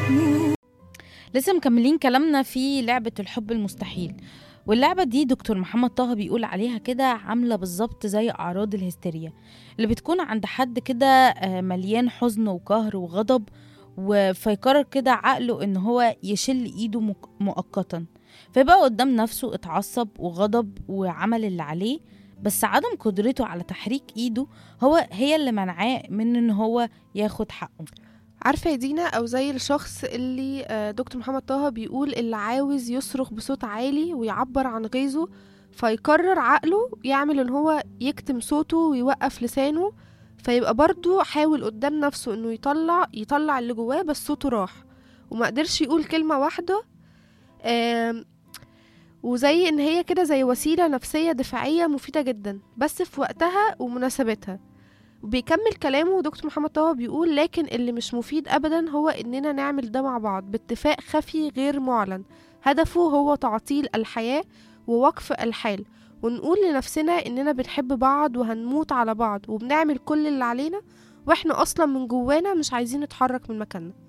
لسه مكملين كلامنا في لعبة الحب المستحيل. واللعبة دي دكتور محمد طه بيقول عليها كده عاملة بالظبط زي أعراض الهستيريا اللي بتكون عند حد كده مليان حزن وقهر وغضب، فيقرر كده عقله إن هو يشل إيده مؤقتا، فيبقى قدام نفسه اتعصب وغضب وعمل اللي عليه، بس عدم قدرته على تحريك إيده هي اللي منعاه من إن هو ياخد حقه. عارفة يا دينا، أو زي الشخص اللي دكتور محمد طه بيقول اللي عاوز يصرخ بصوت عالي ويعبر عن غيظه، فيقرر عقله يعمل ان هو يكتم صوته ويوقف لسانه، فيبقى برضو حاول قدام نفسه انه يطلع اللي جواه، بس صوته راح وما قدرش يقول كلمة واحدة. آم، وزي ان هي كده زي وسيلة نفسية دفاعية مفيدة جدا بس في وقتها ومناسبتها. وبيكمل كلامه دكتور محمد طه بيقول لكن اللي مش مفيد ابدا هو اننا نعمل ده مع بعض باتفاق خفي غير معلن، هدفه هو تعطيل الحياة ووقف الحال، ونقول لنفسنا اننا بنحب بعض وهنموت على بعض وبنعمل كل اللي علينا، واحنا اصلا من جوانا مش عايزين نتحرك من مكاننا.